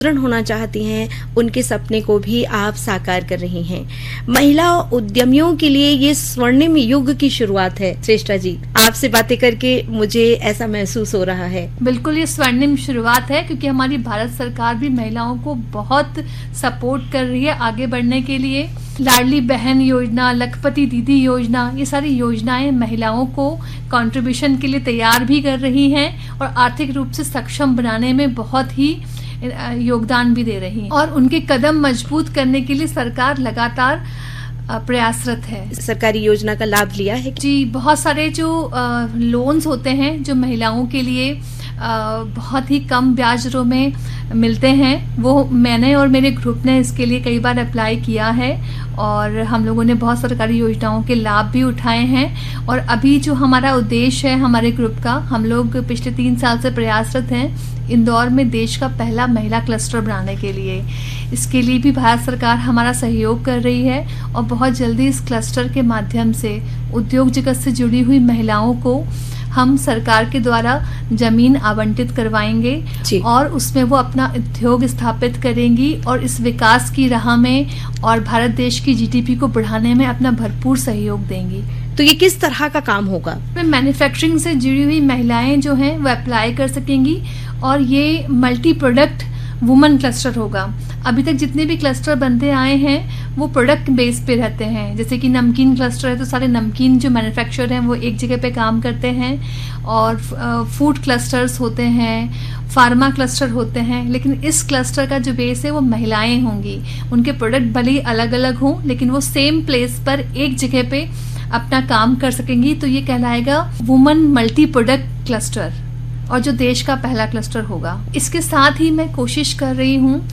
होना चाहती हैं, उनके सपने को भी आप साकार कर रही हैं। महिला उद्यमियों के लिए ये स्वर्णिम युग की शुरुआत है। श्रेष्ठा जी, आपसे बातें करके मुझे ऐसा महसूस हो रहा है। बिल्कुल, ये स्वर्णिम शुरुआत है, क्योंकि हमारी भारत सरकार भी महिलाओं को बहुत सपोर्ट कर रही है आगे बढ़ने के लिए। लाडली बहन योजना, लखपति दीदी योजना, ये सारी योजनाएं महिलाओं को कंट्रीब्यूशन के लिए तैयार भी कर रही हैं और आर्थिक रूप से सक्षम बनाने में बहुत ही योगदान भी दे रही हैं। और उनके कदम मजबूत करने के लिए सरकार लगातार प्रयासरत है। सरकारी योजना का लाभ लिया है जी, बहुत सारे जो लोन्स होते हैं जो महिलाओं के लिए बहुत ही कम ब्याज दरों में मिलते हैं, वो मैंने और मेरे ग्रुप ने इसके लिए कई बार अप्लाई किया है और हम लोगों ने बहुत सरकारी योजनाओं के लाभ भी उठाए हैं। और अभी जो हमारा उद्देश्य है हमारे ग्रुप का, हम लोग पिछले 3 साल से प्रयासरत हैं इंदौर में देश का पहला महिला क्लस्टर बनाने के लिए। इसके लिए भी भारत सरकार हमारा सहयोग कर रही है और बहुत जल्दी इस क्लस्टर के माध्यम से उद्योग जगत से जुड़ी हुई महिलाओं को हम सरकार के द्वारा जमीन आवंटित करवाएंगे और उसमें वो अपना उद्योग स्थापित करेंगी और इस विकास की राह में और भारत देश की जीडीपी को बढ़ाने में अपना भरपूर सहयोग देंगी। तो ये किस तरह का काम होगा? मैन्युफैक्चरिंग से जुड़ी हुई महिलाएं जो हैं वो अप्लाई कर सकेंगी और ये मल्टी प्रोडक्ट वुमेन क्लस्टर होगा। अभी तक जितने भी क्लस्टर बनते आए हैं वो प्रोडक्ट बेस पे रहते हैं। जैसे कि नमकीन क्लस्टर है तो सारे नमकीन जो मैन्युफैक्चरर हैं वो एक जगह पे काम करते हैं, और फूड क्लस्टर्स होते हैं, फार्मा क्लस्टर होते हैं। लेकिन इस क्लस्टर का जो बेस है वो महिलाएं होंगी। उनके प्रोडक्ट भले ही अलग अलग हों लेकिन वो सेम प्लेस पर एक जगह पे अपना काम कर सकेंगी। तो ये कहलाएगा वुमेन मल्टी प्रोडक्ट क्लस्टर और जो देश का पहला क्लस्टर होगा। इसके साथ ही मैं कोशिश कर रही हूँ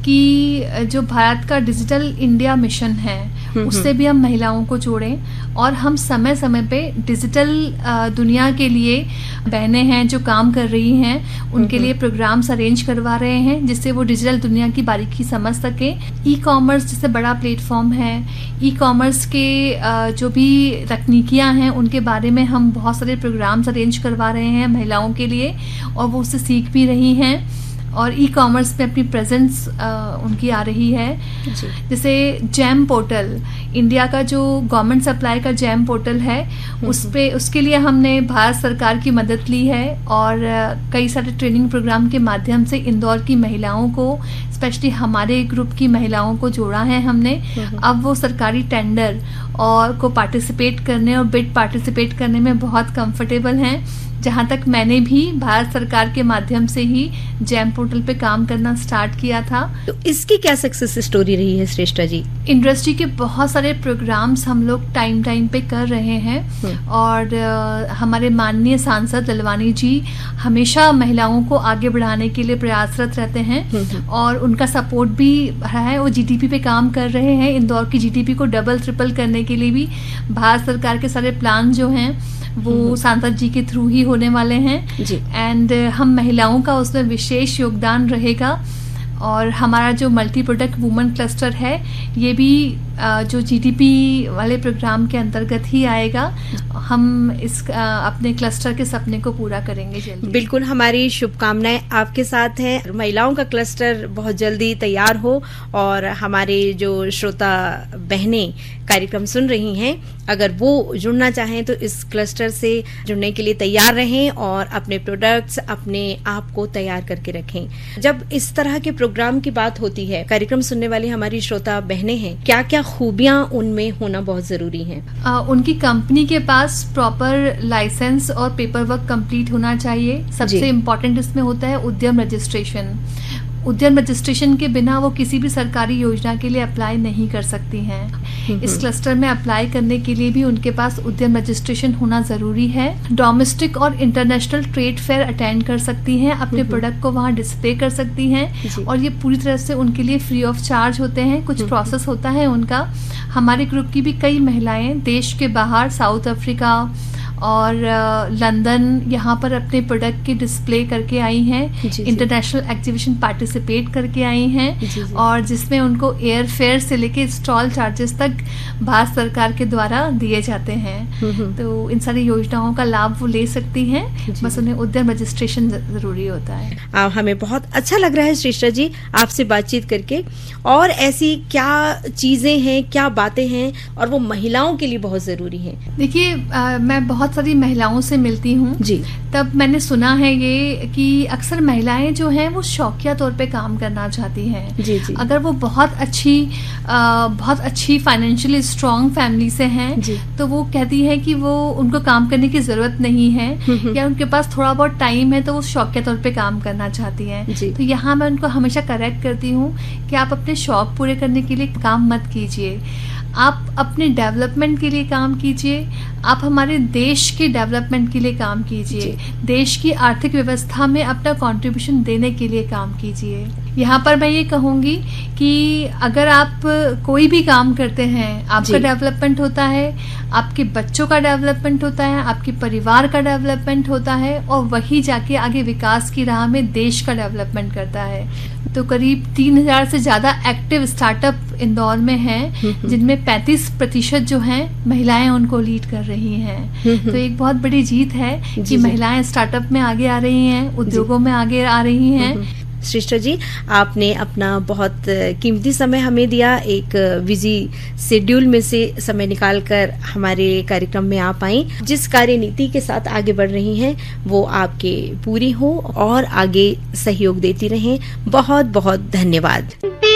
कि जो भारत का डिजिटल इंडिया मिशन है उससे भी हम महिलाओं को जोड़ें और हम समय समय पे डिजिटल दुनिया के लिए बहनें हैं जो काम कर रही हैं उनके लिए प्रोग्राम्स अरेंज करवा रहे हैं जिससे वो डिजिटल दुनिया की बारीकी समझ सके। ई कॉमर्स जैसे बड़ा प्लेटफॉर्म है, ई कॉमर्स के जो भी तकनीकियां हैं उनके बारे में हम बहुत सारे प्रोग्राम्स अरेंज करवा रहे हैं महिलाओं के लिए और वो उससे सीख भी रही हैं और ई कॉमर्स में अपनी प्रेजेंस उनकी आ रही है। जैसे जैम पोर्टल, इंडिया का जो गवर्नमेंट सप्लाई का जैम पोर्टल है उसके लिए हमने भारत सरकार की मदद ली है और कई सारे ट्रेनिंग प्रोग्राम के माध्यम से इंदौर की महिलाओं को, स्पेशली हमारे ग्रुप की महिलाओं को जोड़ा है हमने। अब वो सरकारी टेंडर और को पार्टिसिपेट करने और बिड पार्टिसिपेट करने में बहुत कंफर्टेबल हैं। जहाँ तक मैंने भी भारत सरकार के माध्यम से ही जैम पोर्टल पे काम करना स्टार्ट किया था। तो इसकी क्या सक्सेस स्टोरी रही है श्रेष्ठा जी? इंडस्ट्री के बहुत सारे प्रोग्राम्स हम लोग टाइम पे कर रहे हैं और हमारे माननीय सांसद ललवानी जी हमेशा महिलाओं को आगे बढ़ाने के लिए प्रयासरत रहते हैं और उनका सपोर्ट भी है। वो जीडीपी पे काम कर रहे हैं। इंदौर की जीडीपी को डबल ट्रिपल करने के लिए भी भारत सरकार के सारे प्लान जो हैं वो सांसद जी के थ्रू ही होने वाले हैं एंड हम महिलाओं का उसमें विशेष योगदान रहेगा। और हमारा जो मल्टी प्रोडक्ट वुमेन क्लस्टर है ये भी जो जीडीपी वाले प्रोग्राम के अंतर्गत ही आएगा। हम इस अपने क्लस्टर के सपने को पूरा करेंगे जल्दी। बिल्कुल, हमारी शुभकामनाएं आपके साथ हैं। महिलाओं का क्लस्टर बहुत जल्दी तैयार हो और हमारे जो श्रोता बहनें कार्यक्रम सुन रही हैं अगर वो जुड़ना चाहें तो इस क्लस्टर से जुड़ने के लिए तैयार रहें और अपने प्रोडक्ट्स अपने आप को तैयार करके रखें। जब इस तरह के प्रोग्राम की बात होती है, कार्यक्रम सुनने वाली हमारी श्रोता बहनें हैं, क्या क्या खूबियां उनमें होना बहुत जरूरी है? उनकी कंपनी के पास प्रॉपर लाइसेंस और पेपर वर्क कंप्लीट होना चाहिए। सबसे इम्पोर्टेंट इसमें होता है उद्यम रजिस्ट्रेशन। उद्यम रजिस्ट्रेशन के बिना वो किसी भी सरकारी योजना के लिए अप्लाई नहीं कर सकती हैं। इस क्लस्टर में अप्लाई करने के लिए भी उनके पास उद्यम रजिस्ट्रेशन होना ज़रूरी है। डोमेस्टिक और इंटरनेशनल ट्रेड फेयर अटेंड कर सकती हैं, अपने प्रोडक्ट को वहाँ डिस्प्ले कर सकती हैं और ये पूरी तरह से उनके लिए फ्री ऑफ चार्ज होते हैं। कुछ प्रोसेस होता है उनका। हमारे ग्रुप की भी कई महिलाएं देश के बाहर, साउथ अफ्रीका और लंदन यहाँ पर अपने प्रोडक्ट की डिस्प्ले करके आई हैं, इंटरनेशनल एग्जीबिशन पार्टिसिपेट करके आई हैं, और जिसमें उनको एयर फेयर से लेके स्टॉल चार्जेस तक भारत सरकार के द्वारा दिए जाते हैं। तो इन सारी योजनाओं का लाभ वो ले सकती हैं, बस उन्हें उद्यम रजिस्ट्रेशन जरूरी होता है। हमें बहुत अच्छा लग रहा है श्रेष्ठा जी आपसे बातचीत करके। और ऐसी क्या चीजें हैं, क्या बातें हैं और वो महिलाओं के लिए बहुत जरूरी हैं? देखिए, मैं बहुत सारी महिलाओं से मिलती हूँ जी, तब मैंने सुना है ये कि अक्सर महिलाएं जो हैं वो शौकिया तौर पे काम करना चाहती हैं। जी जी। अगर वो बहुत अच्छी फाइनेंशियली स्ट्रांग फैमिली से हैं तो वो कहती है कि वो उनको काम करने की जरूरत नहीं है, या उनके पास थोड़ा बहुत टाइम है तो वो शौकिया तौर पे काम करना चाहती हैं। तो यहाँ मैं उनको हमेशा करेक्ट करती हूँ कि आप अपने शौक पूरे करने के लिए काम मत कीजिए, आप अपने डेवलपमेंट के लिए काम कीजिए, आप हमारे देश के डेवलपमेंट के लिए काम कीजिए, देश की आर्थिक व्यवस्था में अपना कंट्रीब्यूशन देने के लिए काम कीजिए। यहाँ पर मैं ये कहूँगी कि अगर आप कोई भी काम करते हैं, आपका डेवलपमेंट होता है, आपके बच्चों का डेवलपमेंट होता है, आपके परिवार का डेवलपमेंट होता है, और वही जाके आगे विकास की राह में देश का डेवलपमेंट करता है। तो करीब 3000 से ज़्यादा एक्टिव स्टार्टअप इंदौर में हैं, जिनमें 35% जो हैं महिलाएं उनको लीड कर रही हैं। तो एक बहुत बड़ी जीत है कि महिलाएं स्टार्टअप में आगे आ रही हैं, उद्योगों में आगे आ रही हैं। श्रेष्ठा जी, आपने अपना बहुत कीमती समय हमें दिया, एक बिजी शेड्यूल में से समय निकालकर हमारे कार्यक्रम में आप आई। जिस कार्यनीति के साथ आगे बढ़ रही हैं वो आपके पूरी हो और आगे सहयोग देती रहें। बहुत बहुत धन्यवाद।